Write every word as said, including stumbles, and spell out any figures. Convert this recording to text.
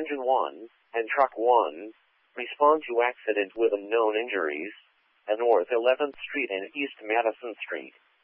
Engine one and Truck one respond to accident with unknown injuries at North eleventh Street and East Madison Street.